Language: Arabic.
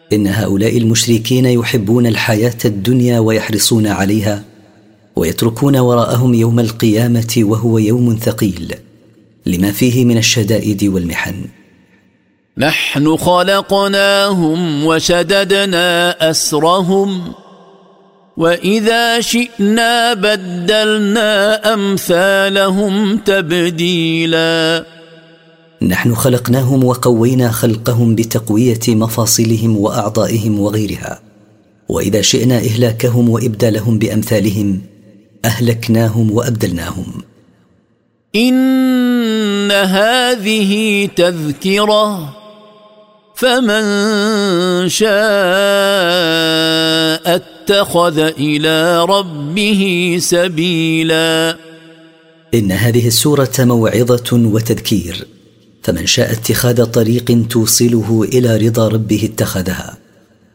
إن هؤلاء المشركين يحبون الحياة الدنيا ويحرصون عليها، ويتركون وراءهم يوم القيامة وهو يوم ثقيل لما فيه من الشدائد والمحن. نحن خلقناهم وشددنا أسرهم وإذا شئنا بدلنا أمثالهم تبديلا. نحن خلقناهم وقوينا خلقهم بتقوية مفاصلهم وأعضائهم وغيرها، وإذا شئنا إهلاكهم وإبدالهم بأمثالهم أهلكناهم وأبدلناهم. إن هذه تذكرة فمن شاء اتخذ إلى ربه سبيلا. إن هذه السورة موعظة وتذكير، فمن شاء اتخاذ طريق توصله إلى رضا ربه اتخذها.